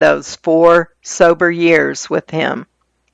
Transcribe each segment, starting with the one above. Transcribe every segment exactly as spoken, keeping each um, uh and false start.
those four sober years with him.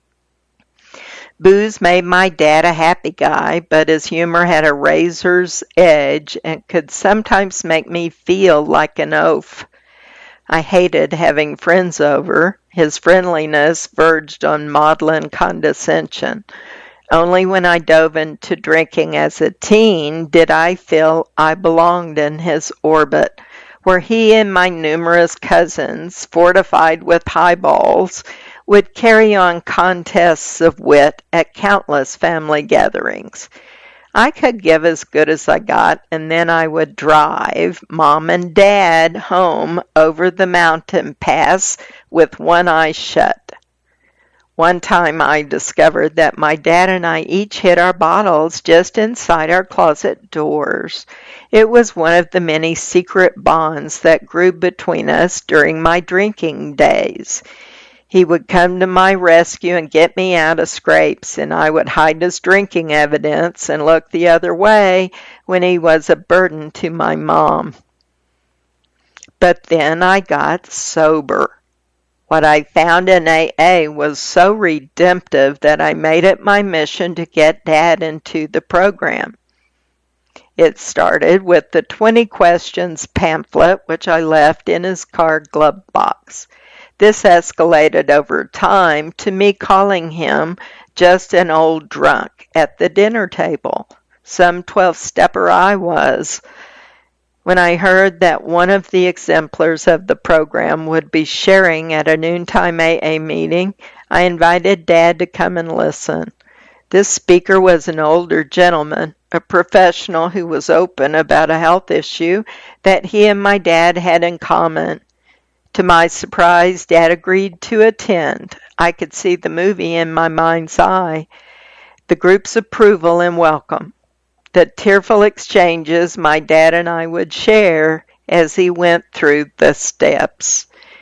Booze made my dad a happy guy, but his humor had a razor's edge and could sometimes make me feel like an oaf. I hated having friends over. His friendliness verged on maudlin condescension. Only when I dove into drinking as a teen did I feel I belonged in his orbit, where he and my numerous cousins, fortified with highballs, would carry on contests of wit at countless family gatherings. I could give as good as I got, and then I would drive Mom and Dad home over the mountain pass with one eye shut. One time I discovered that my dad and I each hid our bottles just inside our closet doors. It was one of the many secret bonds that grew between us during my drinking days. He would come to my rescue and get me out of scrapes, and I would hide his drinking evidence and look the other way when he was a burden to my mom. But then I got sober. What I found in A A was so redemptive that I made it my mission to get Dad into the program. It started with the twenty questions pamphlet, which I left in his car glove box. This escalated over time to me calling him just an old drunk at the dinner table. Some twelve-stepper I was. When I heard that one of the exemplars of the program would be sharing at a noontime A A meeting, I invited Dad to come and listen. This speaker was an older gentleman, a professional who was open about a health issue that he and my dad had in common. To my surprise, Dad agreed to attend. I could see the movie in my mind's eye, the group's approval and welcome, the tearful exchanges my dad and I would share as he went through the steps.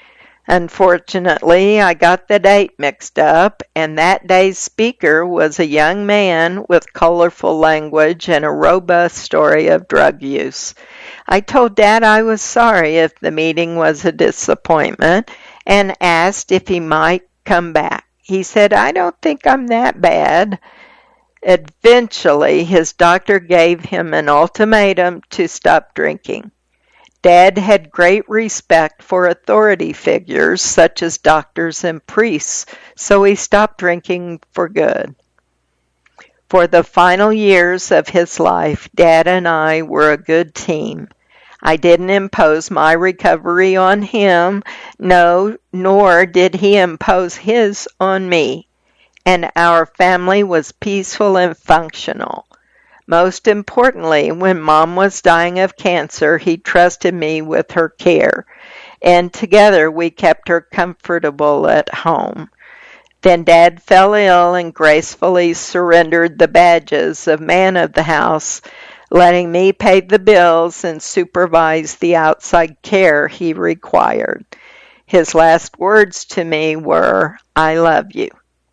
Unfortunately, I got the date mixed up, and that day's speaker was a young man with colorful language and a robust story of drug use. I told Dad I was sorry if the meeting was a disappointment and asked if he might come back. He said, "I don't think I'm that bad." Eventually, his doctor gave him an ultimatum to stop drinking. Dad had great respect for authority figures such as doctors and priests, so he stopped drinking for good. For the final years of his life, Dad and I were a good team. I didn't impose my recovery on him, no, nor did he impose his on me, and our family was peaceful and functional. Most importantly, when Mom was dying of cancer, he trusted me with her care, and together we kept her comfortable at home. Then Dad fell ill and gracefully surrendered the badges of man of the house, letting me pay the bills and supervise the outside care he required. His last words to me were, "I love you."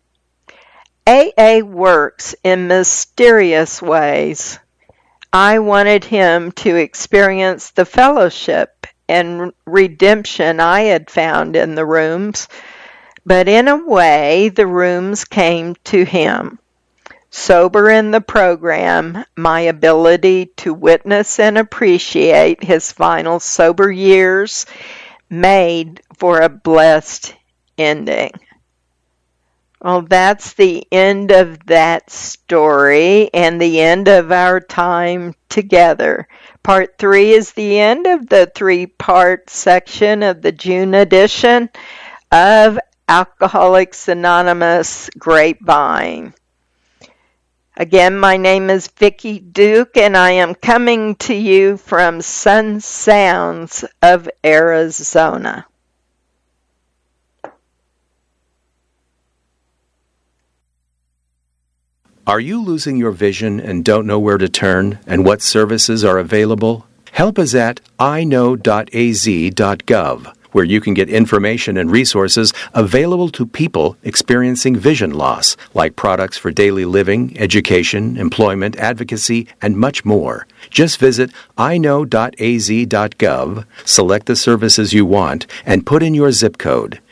A A works in mysterious ways. I wanted him to experience the fellowship and redemption I had found in the rooms, but in a way, the rooms came to him. Sober in the program, my ability to witness and appreciate his final sober years made for a blessed ending. Well, that's the end of that story and the end of our time together. Part three is the end of the three-part section of the June edition of Alcoholics Anonymous Grapevine. Again, my name is Vicki Duke, and I am coming to you from Sun Sounds of Arizona. Are you losing your vision and don't know where to turn and what services are available? Help is at i know dot a z dot gov, where you can get information and resources available to people experiencing vision loss, like products for daily living, education, employment, advocacy, and much more. Just visit i know dot a z dot gov, select the services you want, and put in your zip code.